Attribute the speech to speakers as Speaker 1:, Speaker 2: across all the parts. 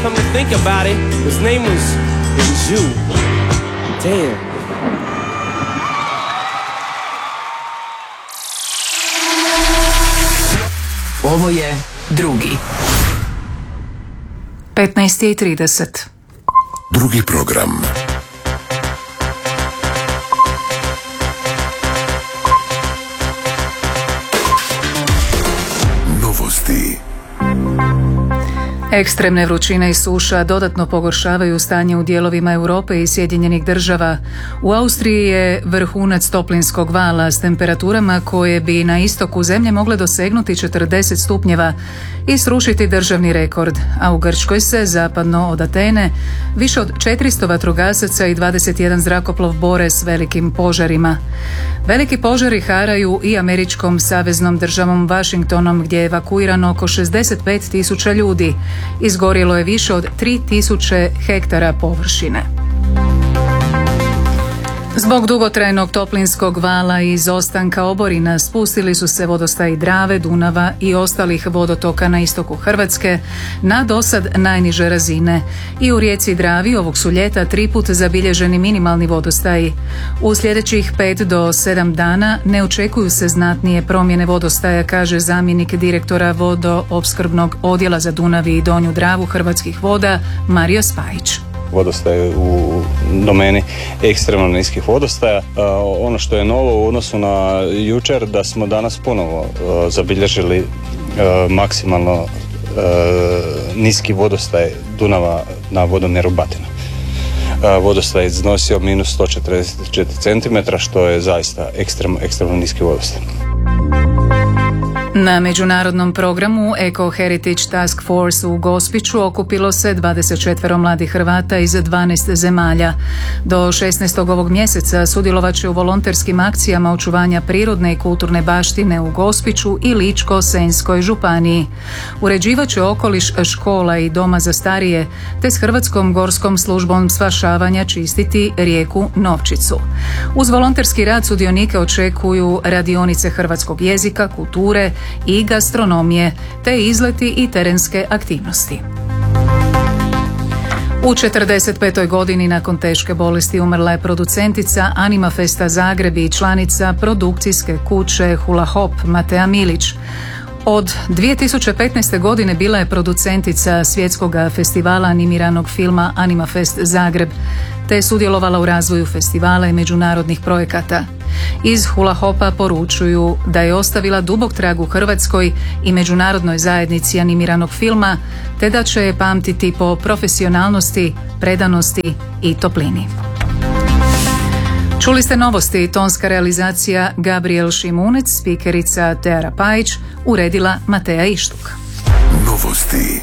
Speaker 1: come to think about it, his name was you. Damn.
Speaker 2: Ovo je drugi.
Speaker 3: 15:30.
Speaker 4: Drugi program. Novosti.
Speaker 3: Ekstremne vrućine i suša dodatno pogoršavaju stanje u dijelovima Europe i Sjedinjenih država. U Austriji je vrhunac toplinskog vala s temperaturama koje bi na istoku zemlje mogle dosegnuti 40 stupnjeva i srušiti državni rekord, a u Grčkoj se zapadno od Atene više od 400 vatrogasaca i 21 zrakoplov bore s velikim požarima. Veliki požari haraju i američkom saveznom državom Washingtonom gdje je evakuirano oko 65.000 ljudi. Izgorjelo je više od 3.000 hektara površine. Zbog dugotrajnog toplinskog vala i izostanka oborina spustili su se vodostaji Drave, Dunava i ostalih vodotoka na istoku Hrvatske na dosad najniže razine. I u rijeci Dravi ovog su ljeta 3 put zabilježeni minimalni vodostaji. U sljedećih 5 do 7 dana ne očekuju se znatnije promjene vodostaja, kaže zamjenik direktora vodoopskrbnog odjela za Dunav i Donju Dravu Hrvatskih voda Mario Spajić.
Speaker 5: Vodostaje u domeni ekstremno niskih vodostaja. Ono što je novo u odnosu na jučer, da smo danas ponovo zabilježili maksimalno niski vodostaj Dunava na vodomjeru Batina. Vodostaj je iznosio minus 144 cm, što je zaista ekstremno niski vodostaj.
Speaker 3: Na međunarodnom programu Eco Heritage Task Force u Gospiću okupilo se 24 mladih Hrvata iz 12 zemalja. Do 16. ovog mjeseca sudjelovat će u volonterskim akcijama očuvanja prirodne i kulturne baštine u Gospiću i Ličko-senjskoj županiji. Uređivat će okoliš škola i doma za starije, te s Hrvatskom gorskom službom spašavanja čistiti rijeku Novčicu. Uz volonterski rad sudionike očekuju radionice hrvatskog jezika, kulture i gastronomije, te izleti i terenske aktivnosti. U 45. godini nakon teške bolesti umrla je producentica Animafesta Zagreb i članica produkcijske kuće Hula Hop Matea Milić. Od 2015. godine bila je producentica svjetskog festivala animiranog filma Animafest Zagreb, te je sudjelovala u razvoju festivala i međunarodnih projekata. Iz Hula Hopa poručuju da je ostavila dubok trag u Hrvatskoj i međunarodnoj zajednici animiranog filma, te da će je pamtiti po profesionalnosti, predanosti i toplini. Čuli ste novosti, tonska realizacija Gabriel Šimunec, spikerica Teara Pajić, uredila Mateja Ištuk.
Speaker 4: Novosti.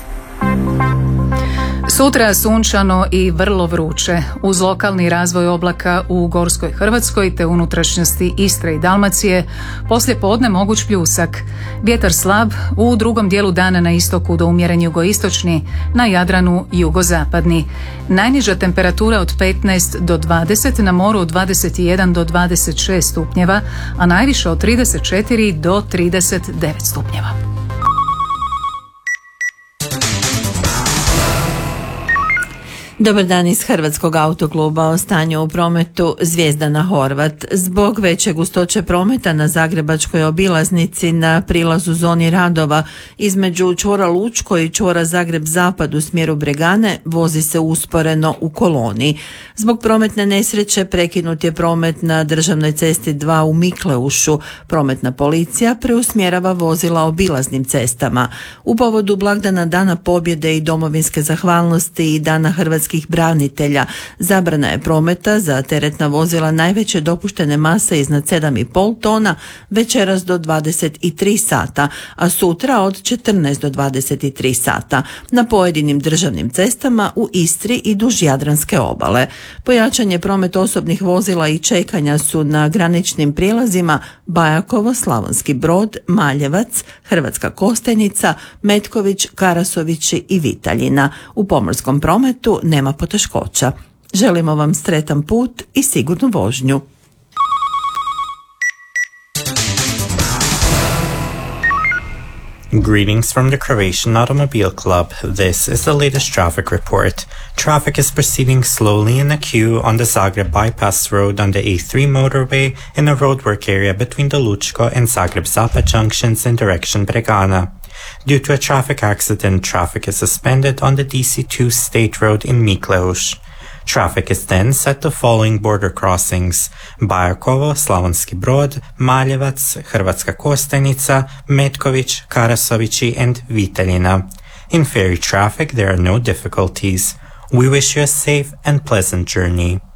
Speaker 3: Sutra sunčano i vrlo vruće, uz lokalni razvoj oblaka u gorskoj Hrvatskoj te unutrašnjosti Istre i Dalmacije, poslije podne moguć pljusak. Vjetar slab, u drugom dijelu dana na istoku do umjeren jugoistočni, na Jadranu jugozapadni. Najniža temperatura od 15 do 20, na moru od 21 do 26 stupnjeva, a najviše od 34 do 39 stupnjeva.
Speaker 6: Dobar dan iz Hrvatskog autokluba. O stanju u prometu Zvijezdana Horvat. Zbog veće gustoće prometa na zagrebačkoj obilaznici na prilazu zoni radova između čvora Lučko i čvora Zagreb-Zapad u smjeru Bregane vozi se usporeno u koloni. Zbog prometne nesreće prekinut je promet na državnoj cesti 2 u Mikleušu. Prometna policija preusmjerava vozila obilaznim cestama. U povodu blagdana Dana pobjede i domovinske zahvalnosti i Dana hrvatskih branitelja zabrana je prometa za teretna vozila najveće dopuštene mase iznad 7,5 tona večeras do 23 sata, a sutra od 14 do 23 sata na pojedinim državnim cestama u Istri i duž Jadranske obale. Pojačan je promet osobnih vozila i čekanja su na graničnim prijelazima Bajakovo, Slavonski Brod, Maljevac, Hrvatska Kostajnica, Metković, Karasovići i Vitaljina. U pomorskom prometu nema poteškoća. Želimo vam sretan put i sigurnu vožnju.
Speaker 7: Greetings from the Croatian Automobile Club. This is the latest traffic report. Traffic is proceeding slowly in a queue on the Zagreb bypass road on the A3 motorway in a roadwork area between the Lučko and Zagreb Zapad junctions in direction Bregana. Due to a traffic accident, traffic is suspended on the DC2 State Road in Mikleuš. Traffic is then set to following border crossings: Bajakovo, Slavonski Brod, Maljevac, Hrvatska Kostajnica, Metković, Karasovići and Viteljina. In ferry traffic there are no difficulties. We wish you a safe and pleasant journey.